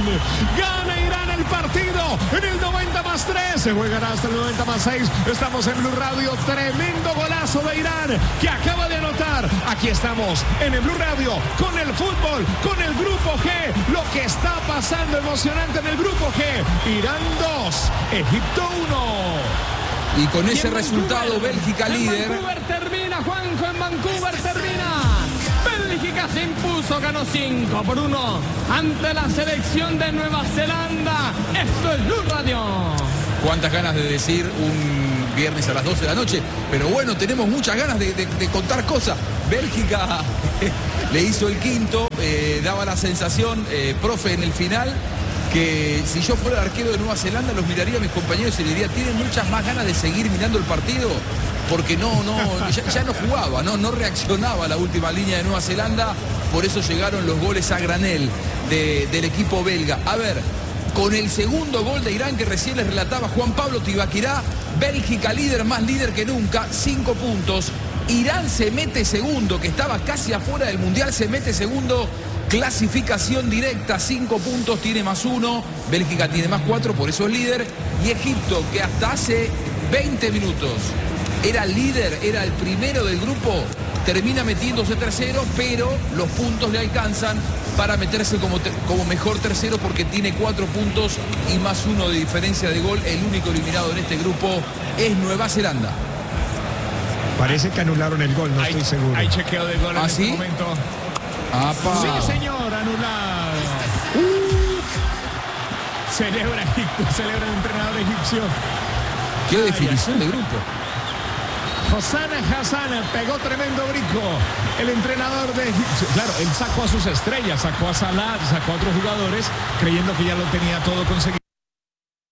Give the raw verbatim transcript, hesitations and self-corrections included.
Gana Irán el partido en el noventa más tres. Se jugará hasta el noventa más seis. Estamos en Blue Radio. Tremendo golazo de Irán que acaba de anotar. Aquí estamos en el Blue Radio con el fútbol, con el grupo G. Lo que está pasando emocionante en el grupo G. Irán dos, Egipto uno. Y con ese resultado, Bélgica líder. En Vancouver termina, Juanjo, en Vancouver termina. Bélgica se impuso, ganó cinco por uno ante la selección de Nueva Zelanda. Esto es Blue Radio. Cuántas ganas de decir un viernes a las doce de la noche, pero bueno, tenemos muchas ganas de, de, de contar cosas. Bélgica le hizo el quinto, eh, daba la sensación, eh, profe, en el final, que si yo fuera el arquero de Nueva Zelanda los miraría a mis compañeros y les diría, tienen muchas más ganas de seguir mirando el partido, porque no, no, ya, ya no jugaba, no, no reaccionaba a la última línea de Nueva Zelanda, por eso llegaron los goles a granel de, del equipo belga. A ver, con el segundo gol de Irán que recién les relataba Juan Pablo Tibaquirá, Bélgica líder, más líder que nunca, cinco puntos. Irán se mete segundo, que estaba casi afuera del Mundial, se mete segundo. Clasificación directa, cinco puntos, tiene más uno. Bélgica tiene más cuatro, por eso es líder. Y Egipto, que hasta hace veinte minutos era líder, era el primero del grupo, termina metiéndose tercero, pero los puntos le alcanzan para meterse como, como mejor tercero porque tiene cuatro puntos y más uno de diferencia de gol. El único eliminado en este grupo es Nueva Zelanda. Parece que anularon el gol, no hay, estoy seguro. Hay chequeo de gol ¿Ah, en sí? este momento. ¡Apa! Sí, señor, anulado. Uh. Celebra Egipto, celebra el entrenador egipcio. ¡Qué definición de grupo! Hossam Hassan pegó tremendo brinco. El entrenador de Egipto. Claro, él sacó a sus estrellas, sacó a Salah, sacó a otros jugadores, creyendo que ya lo tenía todo conseguido.